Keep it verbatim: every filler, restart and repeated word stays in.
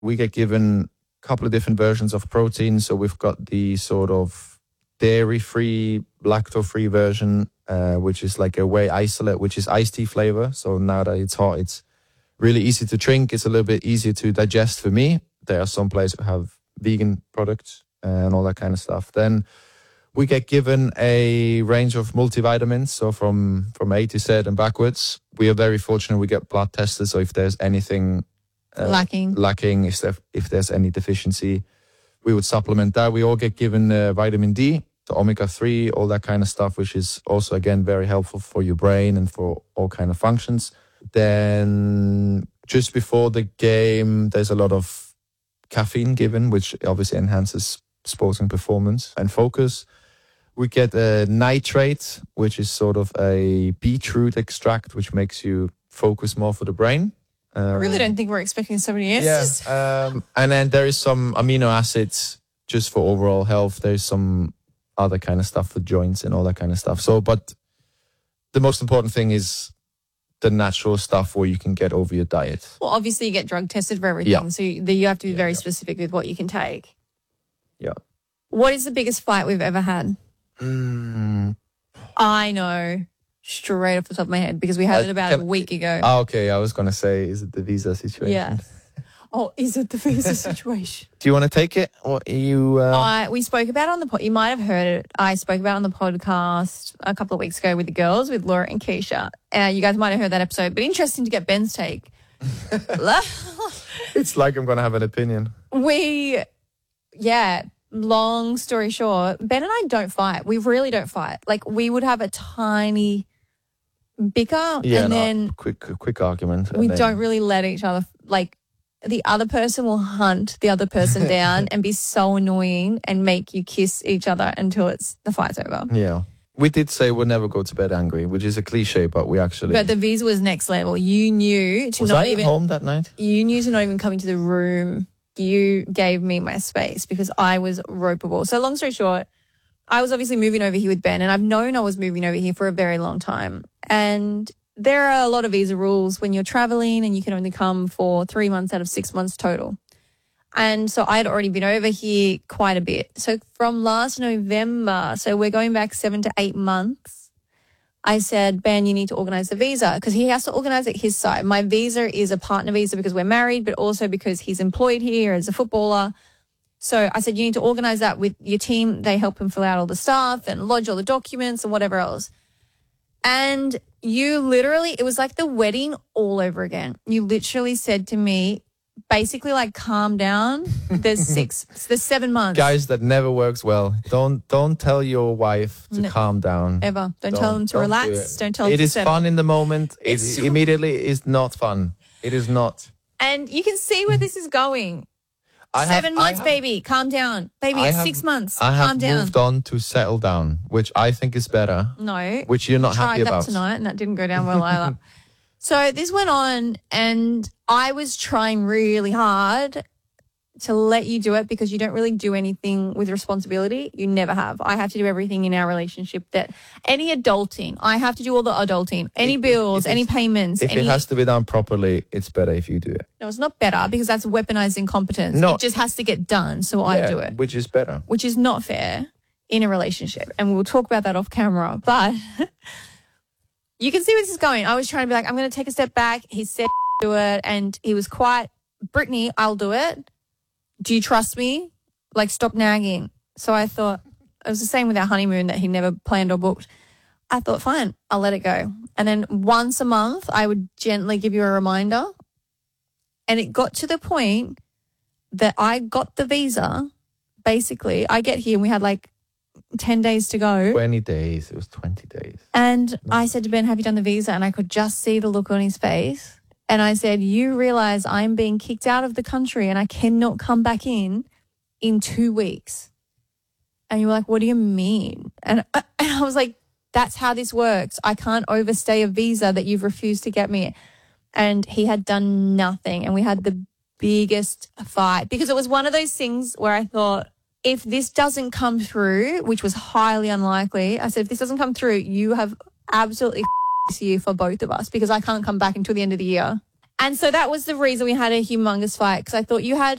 We get given a couple of different versions of protein. So we've got the sort of dairy-free, lacto-free version, uh, which is like a whey isolate, which is iced tea flavor. So now that it's hot, it's really easy to drink. It's a little bit easier to digest for me. There are some places who have vegan products and all that kind of stuff. Then we get given a range of multivitamins, so from, from A to Z and backwards. We are very fortunate we get blood tested, so if there's anything uh, lacking, lacking if, there, if there's any deficiency, we would supplement that. We all get given uh, vitamin D, the omega three, all that kind of stuff, which is also, again, very helpful for your brain and for all kind of functions. Then just before the game, there's a lot of caffeine given, which obviously enhances sporting performance and focus. We get a nitrate, which is sort of a beetroot extract, which makes you focus more for the brain. Um, I really don't think we're expecting so many answers. Yeah, um, and then there is some amino acids just for overall health. There's some other kind of stuff for joints and all that kind of stuff. So, but the most important thing is the natural stuff where you can get over your diet. Well, obviously you get drug tested for everything, yeah. so you, you have to be yeah, very yeah. specific with what you can take. Yeah. What is the biggest fight we've ever had? Mm. I know, straight off the top of my head, because we had Uh, it about can- a week ago. Ah, okay, I was going to say, is it the visa situation? Yeah. Oh, is it the visa situation? Do you want to take it? Or you? Uh... I we spoke about it on the pod. You might have heard it. I spoke about it on the podcast a couple of weeks ago with the girls, with Laura and Keisha. Uh, you guys might have heard that episode, but interesting to get Ben's take. It's like I'm going to have an opinion. We, yeah, long story short, Ben and I don't fight. We really don't fight. Like, we would have a tiny bicker Yeah, and no, then quick, quick argument. we and then- don't really let each other, like, the other person will hunt the other person down and be so annoying and make you kiss each other until it's the fight's over. Yeah. We did say we'll never go to bed angry, which is a cliche, but we actually... But the visa was next level. You knew to was not I even at home that night? You knew to not even come into the room. You gave me my space because I was ropeable. So long story short, I was obviously moving over here with Ben, and I've known I was moving over here for a very long time. And there are a lot of visa rules when you're traveling, and you can only come for three months out of six months total. And so I had already been over here quite a bit. So from last November, so we're going back seven to eight months, I said, Ben, you need to organise the visa, because he has to organise it his side. My visa is a partner visa because we're married, but also because he's employed here as a footballer. So I said, you need to organise that with your team. They help him fill out all the stuff and lodge all the documents and whatever else. And you literally, it was like the wedding all over again. You literally said to me, basically like, calm down. There's six, there's seven months. Guys, that never works well. Don't don't tell your wife to No. calm down. Ever. Don't, Don't- tell them to don't relax. do it. Don't tell them It to is settle. fun in the moment. It It's so- immediately is not fun. It is not. And you can see where this is going. I have- Seven I months, have- baby. Calm down. Baby, I it's have- six months. I have Calm down. moved on to settle down, which I think is better, No. which you're not tried happy that about. tonight and that didn't go down well either. So this went on, and I was trying really hard to let you do it because you don't really do anything with responsibility. You never have. I have to do everything in our relationship. That any adulting, I have to do all the adulting. Any If- bills, if any it's- payments. If any, it has to be done properly, it's better if you do it. no, it's not better because that's weaponized incompetence. No. It just has to get done, so I Yeah, do it, which is better. which is not fair in a relationship. And we'll talk about that off camera. But you can see where this is going. I was trying to be like, I'm going to take a step back. He said do it, and he was quite, Brittany, I'll do it. Do you trust me? Like, stop nagging. So I thought, it was the same with our honeymoon that he never planned or booked. I thought, fine, I'll let it go. And then once a month, I would gently give you a reminder. And it got to the point that I got the visa. Basically, I get here and we had like ten days to go. twenty days. It was twenty days. And I said to Ben, have you done the visa? And I could just see the look on his face. And I said, you realize I'm being kicked out of the country and I cannot come back in in two weeks. And you were like, what do you mean? And, and I was like, that's how this works. I can't overstay a visa that you've refused to get me. And he had done nothing. And we had the biggest fight because it was one of those things where I thought, if this doesn't come through, which was highly unlikely, I said, if this doesn't come through, you have absolutely this year for both of us because I can't come back until the end of the year. And so that was the reason we had a humongous fight because I thought you had